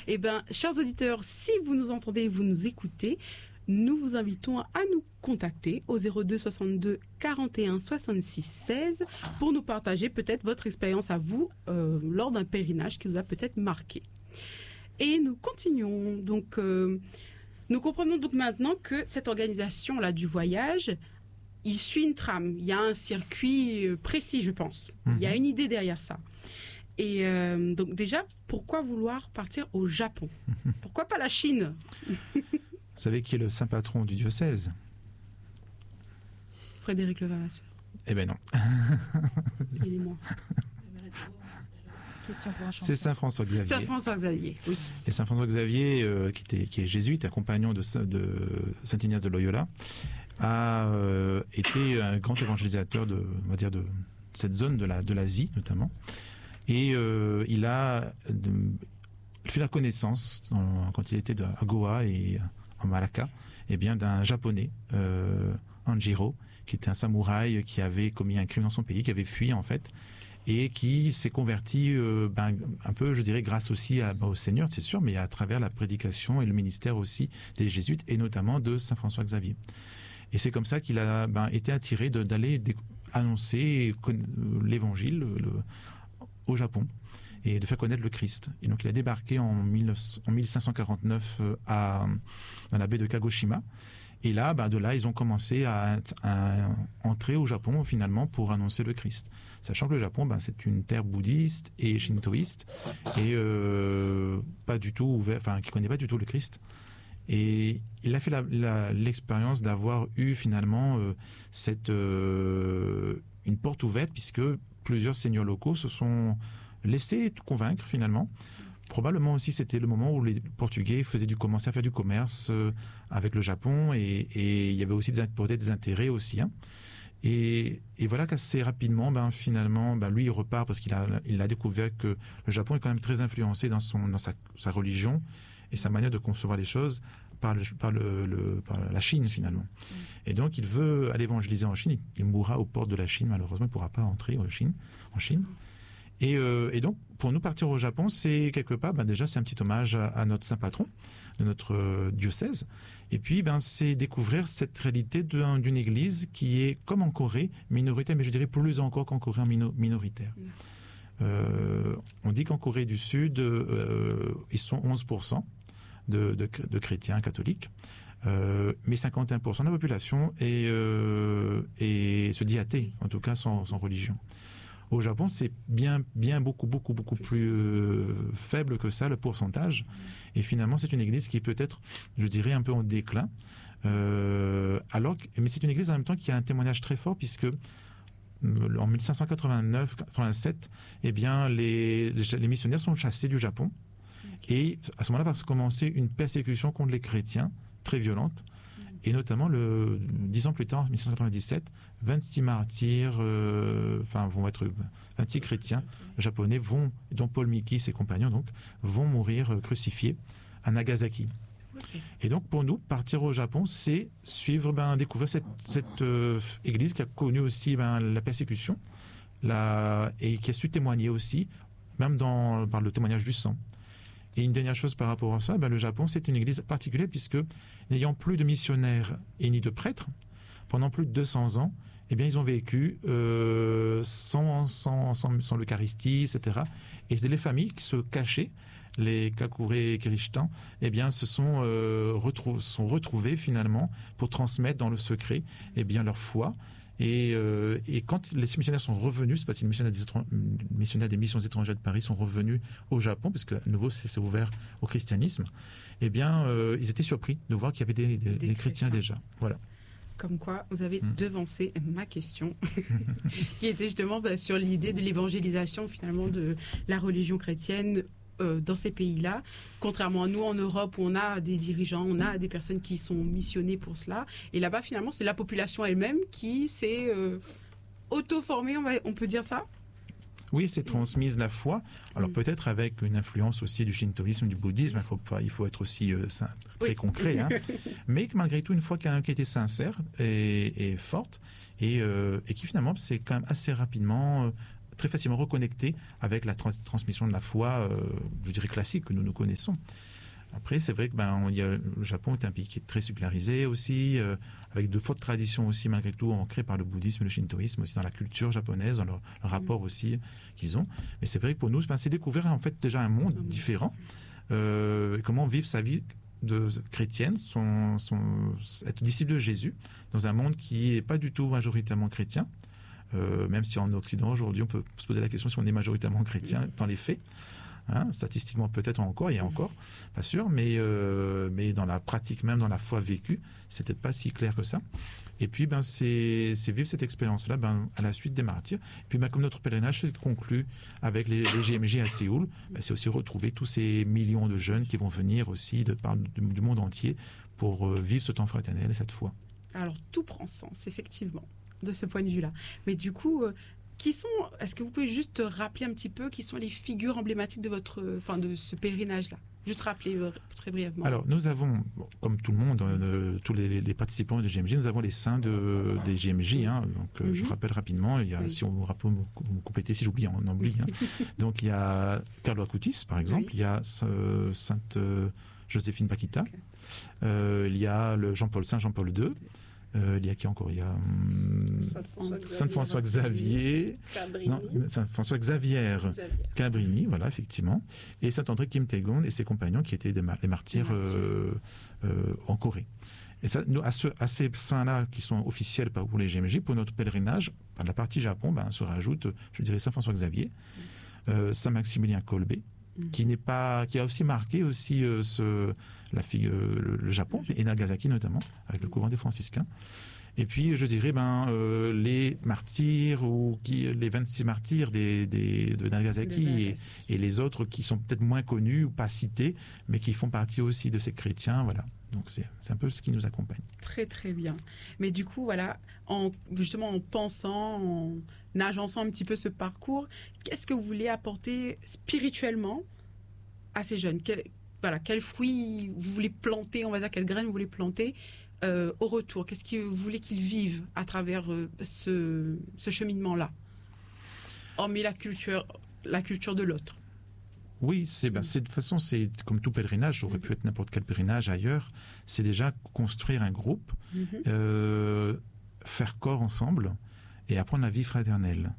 Eh bien, chers auditeurs, si vous nous entendez et vous nous écoutez, nous vous invitons à nous contacter au 02 62 41 66 16 pour nous partager peut-être votre expérience à vous lors d'un pèlerinage qui vous a peut-être marqué. Et nous continuons. Donc, nous comprenons donc maintenant que cette organisation-là du voyage, il suit une trame. Il y a un circuit précis, je pense. Il y a une idée derrière ça. Et donc déjà, pourquoi vouloir partir au Japon? Pourquoi pas la Chine? Vous savez qui est le saint patron du diocèse? Frédéric Levavasseur. Eh bien non. Aidez-moi. C'est Saint François Xavier. Saint François Xavier, oui. Et Saint François Xavier, qui est jésuite, un compagnon de Saint Ignace de Loyola, a été un grand évangélisateur de cette zone de l'Asie notamment. Et il a fait la connaissance quand il était à Goa et en Malacca, d'un japonais, Anjiro, qui était un samouraï qui avait commis un crime dans son pays, qui avait fui en fait, et qui s'est converti un peu, je dirais, grâce aussi au Seigneur, c'est sûr, mais à travers la prédication et le ministère aussi des jésuites, et notamment de Saint François Xavier. Et c'est comme ça qu'il a été attiré d'aller annoncer l'évangile au Japon et de faire connaître le Christ. Et donc il a débarqué en 1549 dans la baie de Kagoshima. Et là, de là, ils ont commencé à entrer au Japon finalement pour annoncer le Christ. Sachant que le Japon, c'est une terre bouddhiste et shintoïste et pas du tout ouvert, qui connaît pas du tout le Christ. Et il a fait l'expérience d'avoir eu finalement une porte ouverte, puisque plusieurs seigneurs locaux se sont laissés convaincre finalement. Probablement aussi c'était le moment où les Portugais commençaient à faire du commerce avec le Japon, et il y avait aussi peut-être des intérêts aussi. Et voilà qu'assez rapidement, finalement, lui il repart parce qu'il a découvert que le Japon est quand même très influencé dans sa religion et sa manière de concevoir les choses par la Chine finalement. Et donc il veut aller évangéliser en Chine. Il mourra aux portes de la Chine, malheureusement il ne pourra pas entrer en Chine. Et donc pour nous, partir au Japon, c'est quelque part, déjà c'est un petit hommage à notre saint patron de notre diocèse. Et puis c'est découvrir cette réalité d'une église qui est, comme en Corée, minoritaire, mais je dirais plus encore qu'en Corée, minoritaire. On dit qu'en Corée du Sud, ils sont 11% de chrétiens catholiques, mais 51% de la population se dit athée, en tout cas sans religion. Au Japon, c'est bien beaucoup plus faible que ça, le pourcentage. Et finalement, c'est une église qui est peut-être, je dirais, un peu en déclin. Mais c'est une église en même temps qui a un témoignage très fort, puisque en 1589-87, les missionnaires sont chassés du Japon. Et à ce moment-là va commencer une persécution contre les chrétiens très violente. Et notamment, 10 ans plus tard, en 1597, 26 martyrs, vont être 26 chrétiens japonais dont Paul Miki, ses compagnons, vont mourir crucifiés à Nagasaki. Okay. Et donc, pour nous, partir au Japon, c'est découvrir cette église qui a connu aussi la persécution, et qui a su témoigner aussi, même par le témoignage du sang. Et une dernière chose par rapport à ça, le Japon, c'est une église particulière, puisque n'ayant plus de missionnaires et ni de prêtres, pendant plus de 200 ans, ils ont vécu sans l'Eucharistie, etc. Et c'est les familles qui se cachaient, les Kakure Kirishtan, sont retrouvées finalement pour transmettre dans le secret leur foi. Et quand les missionnaires sont revenus, c'est-à-dire les missionnaires des missions étrangères de Paris sont revenus au Japon, parce que à nouveau c'est ouvert au christianisme, ils étaient surpris de voir qu'il y avait des chrétiens déjà. Voilà. Comme quoi, vous avez devancé ma question, qui était justement sur l'idée de l'évangélisation finalement de la religion chrétienne dans ces pays-là, contrairement à nous en Europe où on a des dirigeants, on a des personnes qui sont missionnées pour cela, et là-bas finalement c'est la population elle-même qui s'est auto-formée, on peut dire ça? Oui, c'est transmise la foi. Alors peut-être avec une influence aussi du shintoïsme, du bouddhisme. Il faut être aussi très concret. Mais malgré tout, une foi qui a été sincère et forte, et qui finalement, c'est quand même assez rapidement très facilement reconnecter avec la transmission de la foi, je dirais classique, que nous connaissons. Après, c'est vrai que le Japon est un pays qui est très sécularisé aussi, avec de fortes traditions aussi, malgré tout, ancrées par le bouddhisme et le shintoïsme, aussi dans la culture japonaise, dans leur rapport aussi qu'ils ont. Mais c'est vrai que pour nous, c'est découvrir en fait déjà un monde différent, comment vivre sa vie de chrétienne, être disciple de Jésus, dans un monde qui n'est pas du tout majoritairement chrétien, même si en Occident, aujourd'hui, on peut se poser la question si on est majoritairement chrétien dans les faits. Statistiquement peut-être encore, il y a encore, pas sûr, mais dans la pratique, même dans la foi vécue, c'est peut-être pas si clair que ça. Et puis c'est vivre cette expérience-là à la suite des martyrs. Et puis comme notre pèlerinage se conclut avec les GMJ à Séoul, c'est aussi retrouver tous ces millions de jeunes qui vont venir aussi du monde entier pour vivre ce temps fraternel et cette foi. Alors tout prend sens, effectivement, de ce point de vue-là. Mais du coup... est-ce que vous pouvez juste rappeler un petit peu qui sont les figures emblématiques de ce pèlerinage-là? Juste rappeler très brièvement. Alors, nous avons, comme tout le monde, tous les participants de GMJ, nous avons les saints des GMJ. Donc, je rappelle rapidement, si on vous complétez, si j'oublie, on oublie. Donc, il y a Carlo Acutis, par exemple. Il y a Sainte Joséphine Paquita. Il y a Saint Jean-Paul II. Il y a qui encore? Il y a Saint-François Xavier, Saint-François Xavier Cabrini, voilà, effectivement, et Saint-André Kim Tae-gon et ses compagnons qui étaient les martyrs en Corée. Et ça, nous, à ces saints-là qui sont officiels pour les GMJ, pour notre pèlerinage, par la partie Japon, se rajoute, je dirais, Saint-François Xavier, Saint-Maximilien Kolbe, qui a aussi marqué aussi le Japon et Nagasaki notamment avec le couvent des franciscains. Et puis je dirais les martyrs les 26 martyrs de Nagasaki et les autres qui sont peut-être moins connus ou pas cités mais qui font partie aussi de ces chrétiens, voilà. Donc c'est un peu ce qui nous accompagne. Très très bien. Mais du coup voilà, en pensant, en agençant un petit peu ce parcours, qu'est-ce que vous voulez apporter spirituellement à ces jeunes? Quels fruits vous voulez planter, on va dire, quelles graines vous voulez planter au retour? Qu'est-ce que vous voulez qu'ils vivent à travers ce cheminement-là? Hormis la culture de l'autre. Oui, de toute façon, c'est comme tout pèlerinage, aurait pu être n'importe quel pèlerinage ailleurs, c'est déjà construire un groupe, faire corps ensemble et apprendre la vie fraternelle.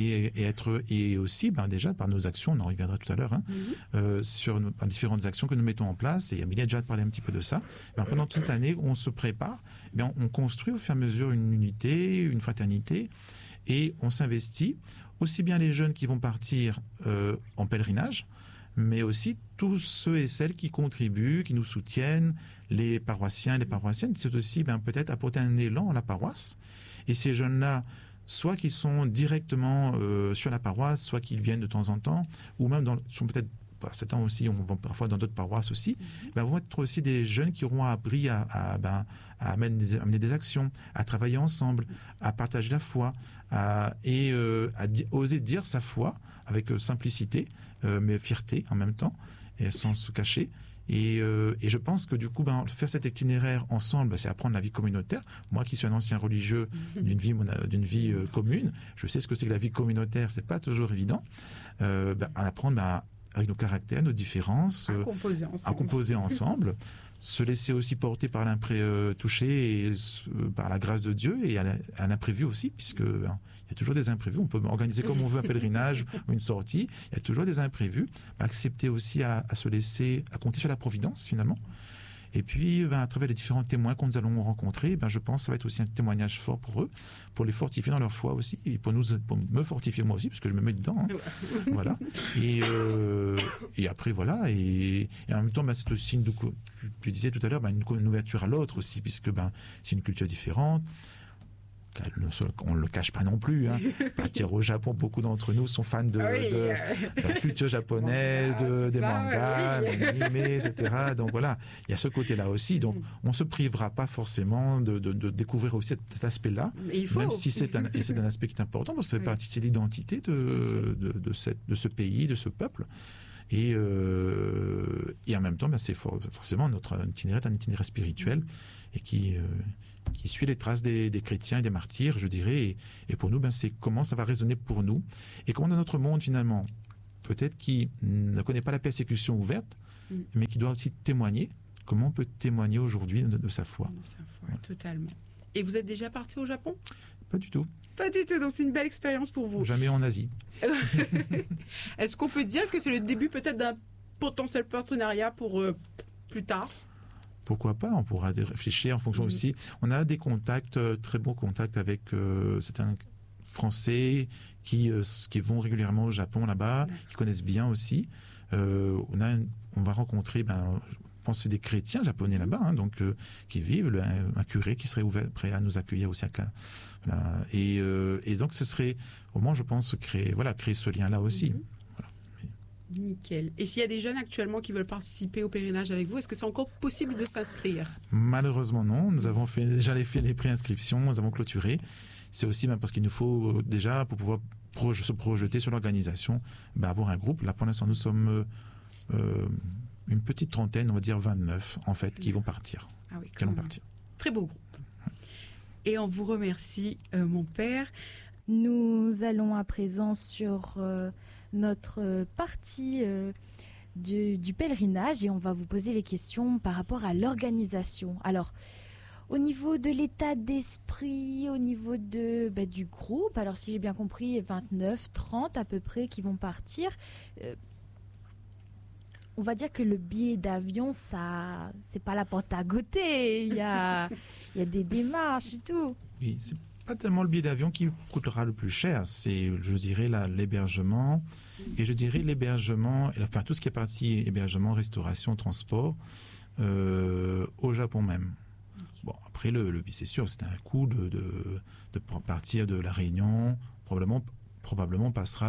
Et aussi, déjà, par nos actions, on en reviendra tout à l'heure, sur différentes actions que nous mettons en place, et Amélie a déjà parlé un petit peu de ça. Pendant toute cette année, on se prépare, on construit au fur et à mesure une unité, une fraternité, et on s'investit, aussi bien les jeunes qui vont partir en pèlerinage, mais aussi tous ceux et celles qui contribuent, qui nous soutiennent, les paroissiens et les paroissiennes. C'est aussi peut-être apporter un élan à la paroisse. Et ces jeunes-là, soit qu'ils sont directement sur la paroisse, soit qu'ils viennent de temps en temps, ou même sont peut-être, certains aussi, on va parfois dans d'autres paroisses aussi, vont être aussi des jeunes qui auront appris à amener des actions, à travailler ensemble, à partager la foi, et à oser dire sa foi avec simplicité, mais fierté en même temps, et sans se cacher. Et je pense que du coup, faire cet itinéraire ensemble, c'est apprendre la vie communautaire. Moi qui suis un ancien religieux d'une vie commune, je sais ce que c'est que la vie communautaire, c'est pas toujours évident. Apprendre avec nos caractères, nos différences, à composer ensemble, se laisser aussi porter par toucher par la grâce de Dieu et à l'imprévu aussi, puisque il y a toujours des imprévus. On peut organiser comme on veut un pèlerinage ou une sortie. Il y a toujours des imprévus. Accepter aussi à se laisser, à compter sur la providence finalement. Et puis, à travers les différents témoins que nous allons rencontrer, je pense que ça va être aussi un témoignage fort pour eux, pour les fortifier dans leur foi aussi, et pour me fortifier moi aussi, parce que je me mets dedans. Voilà. Et après, voilà. Et en même temps, c'est aussi, tu disais tout à l'heure, une ouverture à l'autre aussi, puisque c'est une culture différente. On ne le cache pas non plus. Partir au Japon, beaucoup d'entre nous sont fans de la culture japonaise, des mangas, l'anime, etc. Donc voilà, il y a ce côté-là aussi. Donc on ne se privera pas forcément de découvrir aussi cet aspect-là, même si c'est un aspect qui est important, parce que ça fait partie de l'identité de ce pays, de ce peuple. Et en même temps, c'est forcément notre itinéraire est un itinéraire spirituel et qui suit les traces des chrétiens et des martyrs, je dirais. Et pour nous, c'est comment ça va résonner pour nous. Et comment dans notre monde, finalement, peut-être qui ne connaît pas la persécution ouverte, mais qui doit aussi témoigner, comment on peut témoigner aujourd'hui de sa foi. De sa foi, totalement. Et vous êtes déjà parti au Japon ? Pas du tout. Pas du tout, donc c'est une belle expérience pour vous. Jamais en Asie. Est-ce qu'on peut dire que c'est le début peut-être d'un potentiel partenariat pour plus tard ? Pourquoi pas, on pourra réfléchir en fonction aussi. On a des contacts, très bons contacts avec certains Français qui vont régulièrement au Japon là-bas, qui connaissent bien aussi. On va rencontrer, je pense que c'est des chrétiens japonais là-bas, donc qui vivent, un curé qui serait prêt à nous accueillir aussi. Voilà. Et donc ce serait, au moins je pense, créer ce lien-là aussi. Voilà. Nickel. Et s'il y a des jeunes actuellement qui veulent participer au pèlerinage avec vous, est-ce que c'est encore possible de s'inscrire ? Malheureusement non, nous avons déjà fait les préinscriptions, nous avons clôturé. C'est aussi parce qu'il nous faut déjà, pour pouvoir se projeter sur l'organisation, avoir un groupe. Là pour l'instant nous sommes une petite trentaine, on va dire 29 en fait, qui vont partir. Ah oui, qui vont partir. Très beau groupe. Et on vous remercie, mon père. Nous allons à présent sur notre partie du pèlerinage et on va vous poser les questions par rapport à l'organisation. Alors, au niveau de l'état d'esprit, au niveau du groupe, alors si j'ai bien compris, 29, 30 à peu près qui vont partir. On va dire que le billet d'avion, ça, c'est pas la porte à côté. Il y a des démarches et tout. Oui, c'est pas tellement le billet d'avion qui coûtera le plus cher. C'est, je dirais, l'hébergement. Et je dirais l'hébergement, enfin tout ce qui est partie hébergement, restauration, transport, au Japon même. Bon, après, le c'est sûr, c'est un coût de partir de la Réunion. Probablement passera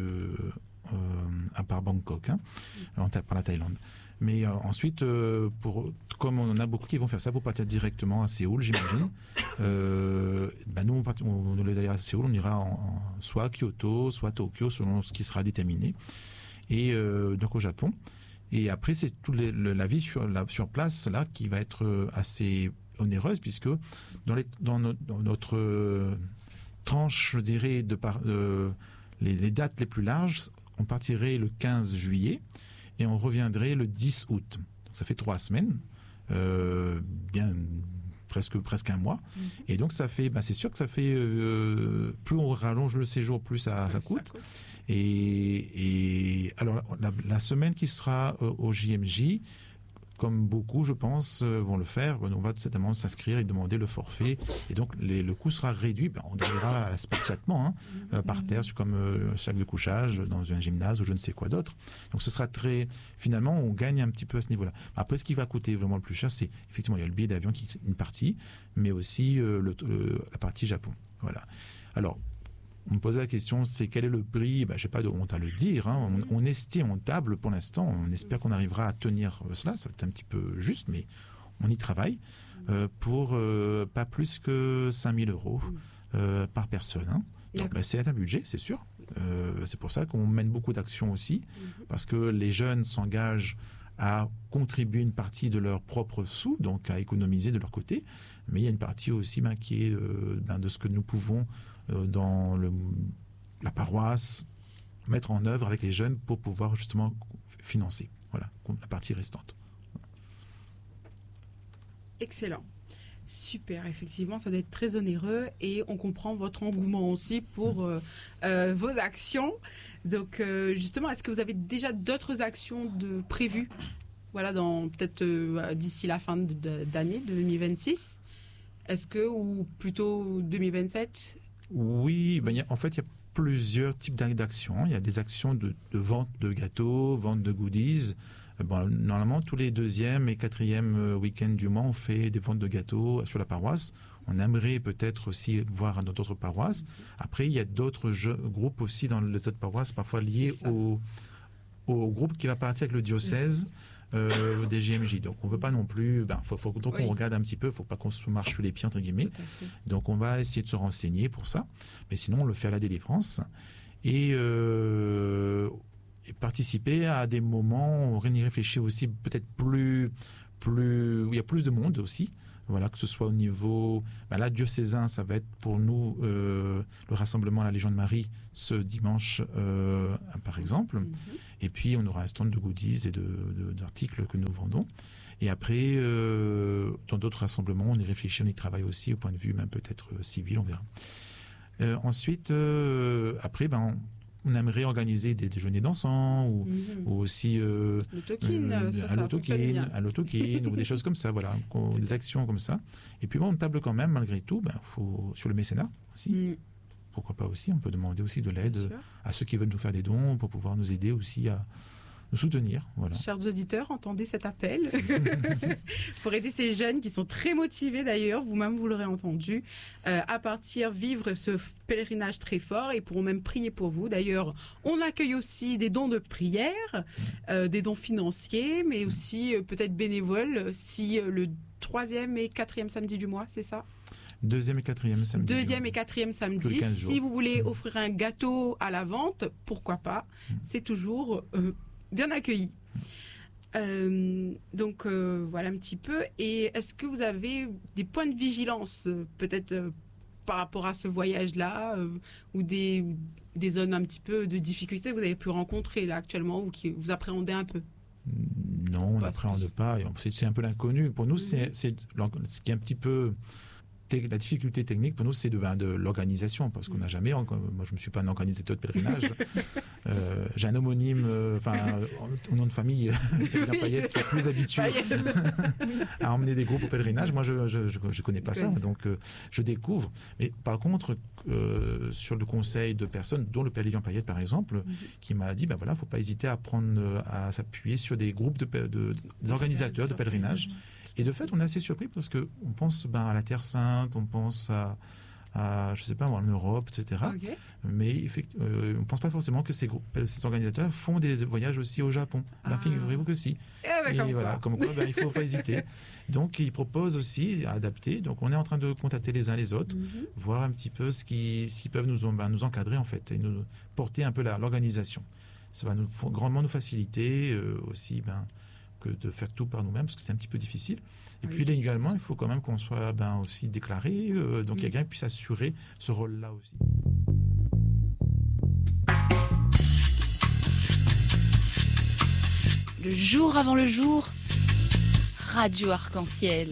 à part Bangkok, par la Thaïlande. Mais ensuite, comme on en a beaucoup qui vont faire ça pour partir directement à Séoul, j'imagine. Nous, on aller à Séoul, on ira soit à Kyoto, soit à Tokyo, selon ce qui sera déterminé. Et donc au Japon. Et après, c'est toute la vie sur place là qui va être assez onéreuse, puisque dans notre tranche, je dirais, les dates les plus larges, on partirait le 15 juillet et on reviendrait le 10 août. Donc ça fait 3 semaines, presque un mois. Et donc ça fait, c'est sûr que ça fait, plus on rallonge le séjour, plus ça coûte. Et alors la semaine qui sera au JMJ, comme beaucoup, je pense, vont le faire, on va certainement s'inscrire et demander le forfait. Et donc, le coût sera réduit. On dormira spartiatement, par terre, comme sac de couchage, dans un gymnase ou je ne sais quoi d'autre. Donc, ce sera finalement, on gagne un petit peu à ce niveau-là. Après, ce qui va coûter vraiment le plus cher, c'est effectivement, il y a le billet d'avion qui est une partie, mais aussi la partie Japon. Voilà. Alors, on me posait la question, c'est quel est le prix ? Je n'ai pas de honte à le dire. On estime, on table pour l'instant. On espère qu'on arrivera à tenir cela. Ça va être un petit peu juste, mais on y travaille pour pas plus que 5 000 euros par personne. Donc, c'est un budget, c'est sûr. C'est pour ça qu'on mène beaucoup d'actions aussi, parce que les jeunes s'engagent à contribuer une partie de leurs propres sous, donc à économiser de leur côté. Mais il y a une partie aussi qui est de ce que nous pouvons dans la paroisse, mettre en œuvre avec les jeunes pour pouvoir justement financer la partie restante. Excellent. Super, effectivement, ça doit être très onéreux et on comprend votre engouement aussi pour vos actions. Donc, justement, est-ce que vous avez déjà d'autres actions prévues peut-être d'ici la fin d'année 2026 ? Ou plutôt 2027 ? Oui, en fait, il y a plusieurs types d'actions. Il y a des actions de vente de gâteaux, vente de goodies. Normalement, tous les 2e et 4e week-ends du mois, on fait des ventes de gâteaux sur la paroisse. On aimerait peut-être aussi voir dans d'autres paroisses. Après, il y a d'autres groupes aussi dans les autres paroisses, parfois liés au groupe qui va partir avec le diocèse. Des JMJ. Donc on ne veut pas non plus, faut qu'on regarde un petit peu, il ne faut pas qu'on se marche sur les pieds entre guillemets. Donc on va essayer de se renseigner pour ça, mais sinon on le fait à la délivrance. Et participer à des moments où on y réfléchit aussi peut-être plus où il y a plus de monde aussi. Voilà, que ce soit au niveau là, diocésain, ça va être pour nous le rassemblement à la Légion de Marie ce dimanche, par exemple. Et puis, on aura un stand de goodies et d'articles que nous vendons. Et après, dans d'autres rassemblements, on y réfléchit, on y travaille aussi au point de vue même peut-être civil, on verra. Ensuite, après, on aimerait organiser des déjeuners dansants ou aussi un lotokin ou des choses comme ça, voilà, des actions comme ça. Et puis on table quand même, malgré tout, sur le mécénat aussi. Pourquoi pas aussi, on peut demander aussi de l'aide à ceux qui veulent nous faire des dons pour pouvoir nous aider aussi à nous soutenir. Voilà. Chers auditeurs, entendez cet appel pour aider ces jeunes qui sont très motivés d'ailleurs, vous-même vous l'aurez entendu, à partir vivre ce pèlerinage très fort et pourront même prier pour vous. D'ailleurs, on accueille aussi des dons de prière, des dons financiers, mais aussi peut-être bénévoles si le 3e et 4e samedi du mois, c'est ça ? 2e et 4e samedi. 2e et 4e samedi. Si vous voulez offrir un gâteau à la vente, pourquoi pas ? C'est toujours bien accueilli. Donc voilà un petit peu. Et est-ce que vous avez des points de vigilance peut-être par rapport à ce voyage-là ou des zones un petit peu de difficulté que vous avez pu rencontrer là actuellement ou qui vous appréhendez un peu? Non, on n'appréhende pas. C'est un peu l'inconnu. Pour nous, c'est ce qui est un petit peu... La difficulté technique pour nous, c'est de l'organisation, parce qu'on n'a jamais. Moi, je ne suis pas un organisateur de pèlerinage. J'ai un homonyme, au nom de famille, Payette, qui est plus habitué à emmener des groupes au pèlerinage. Moi, je ne connais pas ça, donc je découvre. Mais par contre, sur le conseil de personnes, dont le Père Lilian Payette, par exemple, qui m'a dit, il ne faut pas hésiter à s'appuyer sur des groupes des organisateurs de pèlerinage. Et de fait, on est assez surpris parce qu'on pense à la Terre Sainte, on pense à je sais pas, en Europe, etc. Okay. Mais on ne pense pas forcément que ces organisateurs font des voyages aussi au Japon. Figurez-vous que si. Et voilà, comme quoi, il ne faut pas hésiter. Donc, ils proposent aussi à adapter. Donc, on est en train de contacter les uns les autres, voir un petit peu s'ils peuvent nous encadrer, en fait, et nous porter un peu l'organisation. Ça va grandement nous faciliter aussi, que de faire tout par nous-mêmes, parce que c'est un petit peu difficile. Et puis légalement, il faut quand même qu'on soit aussi déclaré, donc il y a quelqu'un qui puisse assurer ce rôle-là aussi. Le jour avant le jour, Radio Arc-en-Ciel.